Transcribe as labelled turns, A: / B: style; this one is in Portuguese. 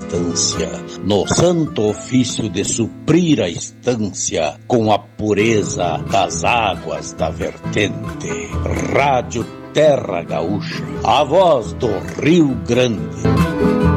A: distância, no santo ofício de suprir a estância com a pureza das águas da vertente. Rádio Terra Gaúcha, a voz do Rio Grande.